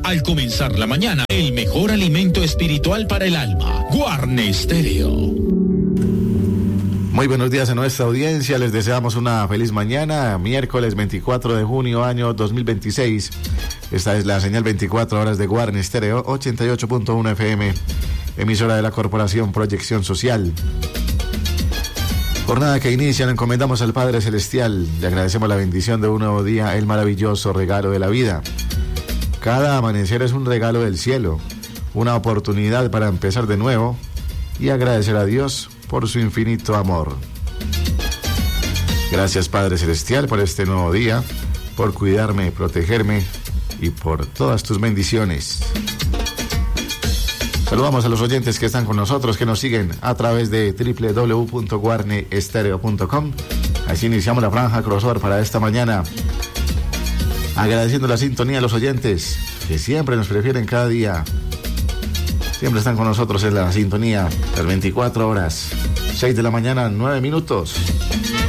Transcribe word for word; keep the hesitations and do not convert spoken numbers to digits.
al comenzar la mañana. El mejor alimento espiritual para el alma. Guarne Stereo. Muy buenos días a nuestra audiencia, les deseamos una feliz mañana, miércoles veinticuatro de junio, año dos mil veintiséis. Esta es la señal veinticuatro horas de Guarne Stereo, ochenta y ocho punto uno F M, emisora de la Corporación Proyección Social. Jornada que inicia, le encomendamos al Padre Celestial, le agradecemos la bendición de un nuevo día, el maravilloso regalo de la vida. Cada amanecer es un regalo del cielo, una oportunidad para empezar de nuevo y agradecer a Dios por su infinito amor. Gracias, Padre Celestial, por este nuevo día, por cuidarme, protegerme y por todas tus bendiciones. Saludamos a los oyentes que están con nosotros, que nos siguen a través de doble u doble u doble u punto guarne stereo punto com. Así iniciamos la franja crossover para esta mañana, agradeciendo la sintonía a los oyentes que siempre nos prefieren cada día. Siempre están con nosotros en la sintonía, las veinticuatro horas, seis de la mañana, nueve minutos.